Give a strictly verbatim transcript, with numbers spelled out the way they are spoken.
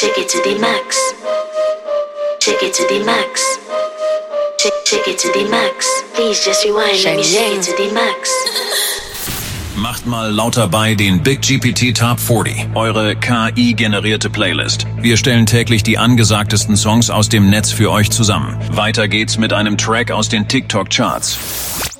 Take it to the max. Take it to the max. Take, take it to the max. Please just rewind. Let me take it to the max. Macht mal lauter bei den Big G P T Top vierzig, eure K I-generierte Playlist. Wir stellen täglich die angesagtesten Songs aus dem Netz für euch zusammen. Weiter geht's mit einem Track aus den TikTok-Charts.